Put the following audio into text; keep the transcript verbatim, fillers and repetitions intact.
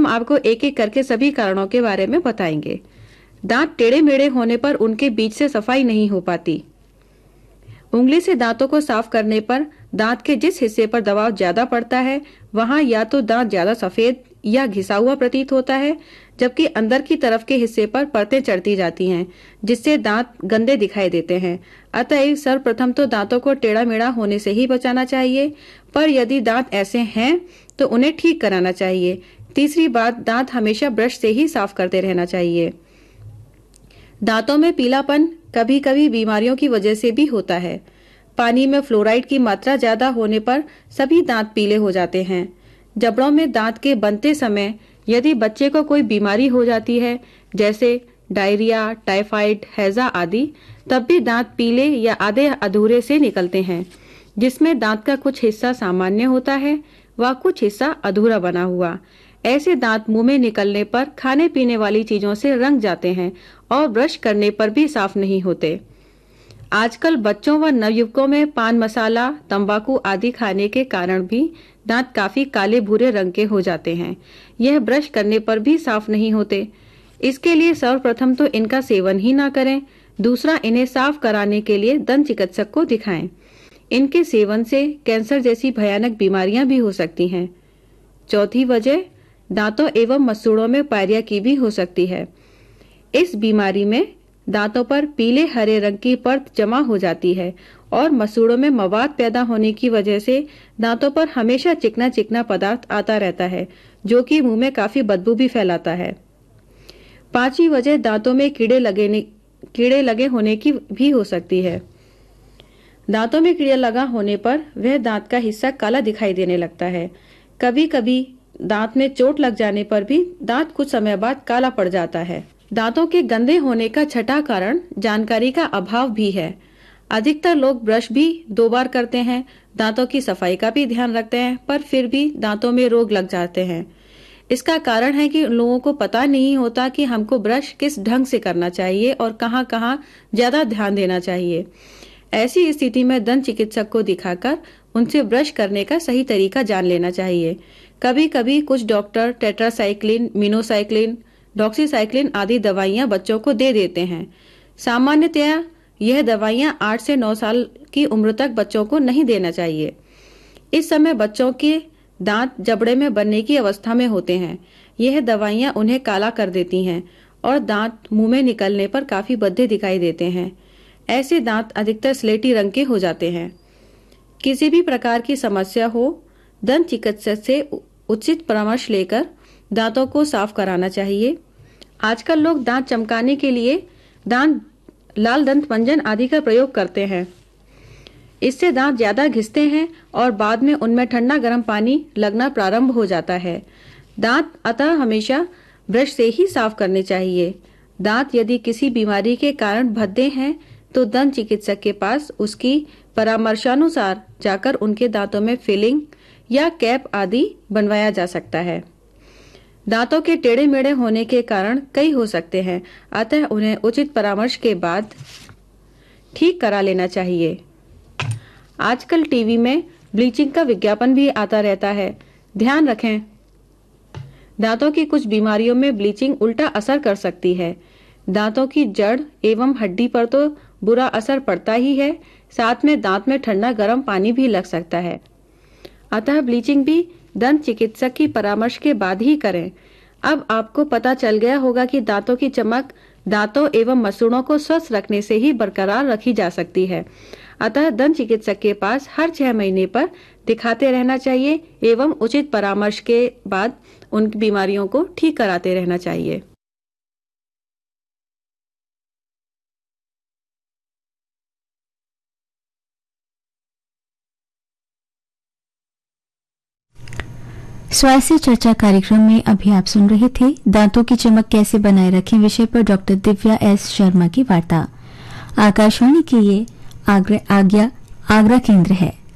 हम आपको एक एक करके सभी कारणों के बारे में बताएंगे। दांत टेढ़े मेढ़े होने पर उनके बीच से सफाई नहीं हो पाती। उंगली से दांतों को साफ करने पर दांत के जिस हिस्से पर दबाव ज्यादा पड़ता है वहां या तो दांत ज्यादा सफेद या घिसा हुआ प्रतीत होता है, जबकि अंदर की तरफ के हिस्से पर परतें चढ़ती जाती हैं, जिससे दांत गंदे दिखाई देते हैं। अतएव सर्वप्रथम तो दांतों को टेढ़ा मेढ़ा होने से ही बचाना चाहिए, पर यदि दांत ऐसे हैं तो उन्हें ठीक कराना चाहिए। तीसरी बात, दांत हमेशा ब्रश से ही साफ करते रहना चाहिए। दांतों में पीलापन कभी कभी बीमारियों की वजह से भी होता है। पानी में फ्लोराइड की मात्रा ज्यादा होने पर सभी दांत पीले हो जाते हैं। जबड़ों में दांत के बनते समय यदि बच्चे को कोई बीमारी हो जाती है, जैसे डायरिया, टाइफाइड, हैजा आदि, तब भी दांत पीले या आधे अधूरे से निकलते हैं, जिसमें दांत का कुछ हिस्सा सामान्य होता है व कुछ हिस्सा अधूरा बना हुआ। ऐसे दांत मुंह में निकलने पर खाने पीने वाली चीजों से रंग जाते हैं और ब्रश करने पर भी साफ नहीं होते। आजकल बच्चों व नवयुवकों में पान मसाला, तंबाकू आदि खाने के कारण भी दांत काफी काले भूरे रंग के हो जाते हैं। यह ब्रश करने पर भी साफ नहीं होते। इसके लिए सर्वप्रथम तो इनका सेवन ही ना करें, दूसरा इन्हें साफ कराने के लिए दंत चिकित्सक को दिखाएं। इनके सेवन से कैंसर जैसी भयानक बीमारियां भी हो सकती हैं। चौथी वजह, दांतों एवं मसूड़ों में पायरिया की भी हो सकती है। इस बीमारी में दांतों पर पीले हरे रंग की परत जमा हो जाती है और मसूड़ों में मवाद पैदा होने की वजह से दांतों पर हमेशा चिकना चिकना पदार्थ आता रहता है, जो कि मुंह में काफी बदबू भी फैलाता है। पांचवी वजह, दांतों में कीड़े लगे कीड़े लगे होने की भी हो सकती है। दांतों में कीड़ा लगा होने पर वह दांत का हिस्सा काला दिखाई देने लगता है। कभी कभी दांत में चोट लग जाने पर भी दांत कुछ समय बाद काला पड़ जाता है। दांतों के गंदे होने का छठा कारण जानकारी का अभाव भी है। अधिकतर लोग ब्रश भी दो बार करते हैं, दांतों की सफाई का भी ध्यान रखते हैं, पर फिर भी दांतों में रोग लग जाते हैं। इसका कारण है कि लोगों को पता नहीं होता कि हमको ब्रश किस ढंग से करना चाहिए और कहां कहां ज्यादा ध्यान देना चाहिए। ऐसी स्थिति में दंत चिकित्सक को दिखाकर उनसे ब्रश करने का सही तरीका जान लेना चाहिए। कभी कभी कुछ डॉक्टर टेट्रासाइक्लिन, मिनोसाइक्लिन, डॉक्सीसाइक्लिन आदि दवाइयां बच्चों को दे देते हैं। सामान्यतया यह दवाइयां आठ से नौ साल की उम्र तक बच्चों को नहीं देना चाहिए। इस समय बच्चों के दांत जबड़े में बनने की अवस्था में होते हैं। यह दवाइयां उन्हें काला कर देती हैं और दांत मुंह में निकलने पर काफी भद्दे दिखाई देते हैं। ऐसे दांत अधिकतर स्लेटी रंग के हो जाते हैं। किसी भी प्रकार की समस्या हो, दंत चिकित्सक से उचित परामर्श लेकर दांतों को साफ कराना चाहिए। आजकल लोग दांत चमकाने के लिए दांत लाल दंत मंजन आदि का प्रयोग करते हैं। इससे दांत ज्यादा घिसते हैं और बाद में उनमें ठंडा गर्म पानी लगना प्रारंभ हो जाता है। दांत अतः हमेशा ब्रश से ही साफ करने चाहिए। दांत यदि किसी बीमारी के कारण भद्दे हैं तो दंत चिकित्सक के पास उसकी परामर्शानुसार जाकर उनके दांतों में फिलिंग या कैप आदि बनवाया जा सकता है। दांतों के टेढ़े मेढ़े होने के कारण कई हो सकते हैं, अतः उन्हें उचित परामर्श के बाद ठीक करा लेना चाहिए। आजकल टीवी में ब्लीचिंग का विज्ञापन भी आता रहता है। ध्यान रखें, दांतों की कुछ बीमारियों में ब्लीचिंग उल्टा असर कर सकती है। दांतों की जड़ एवं हड्डी पर तो बुरा असर पड़ता ही है, साथ में दांत में ठंडा गर्म पानी भी लग सकता है। अतः ब्लीचिंग भी दंत चिकित्सक की परामर्श के बाद ही करें। अब आपको पता चल गया होगा कि दांतों की चमक दांतों एवं मसूड़ों को स्वस्थ रखने से ही बरकरार रखी जा सकती है। अतः दंत चिकित्सक के पास हर छह महीने पर दिखाते रहना चाहिए एवं उचित परामर्श के बाद उन बीमारियों को ठीक कराते रहना चाहिए। स्वास्थ्य चर्चा कार्यक्रम में अभी आप सुन रहे थे दांतों की चमक कैसे बनाए रखें विषय पर डॉक्टर दिव्या एस शर्मा की वार्ता। आकाशवाणी की ये आगरा आज्ञा आगरा केंद्र है।